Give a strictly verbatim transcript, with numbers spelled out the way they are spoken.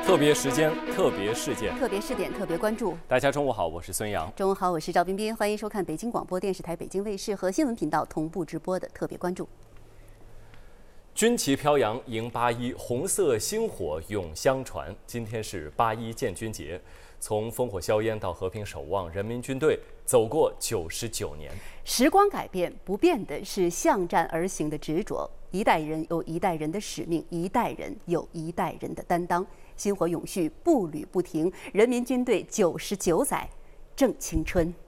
特别时间，特别事件， 特别试点，特别关注。 大家中午好，我是孙杨。 中午好，我是赵彬彬，欢迎收看北京广播电视台北京卫视和新闻频道同步直播的特别关注。 军旗飘扬迎八一，红色星火永相传。今天是八一建军节，从烽火硝烟到和平守望，人民军队走过九十九年。 时光改变，不变的是向战而行的执着。一代人有一代人的使命，一代人有一代人的担当。薪火永续，步履不停。人民军队九十九载，正青春。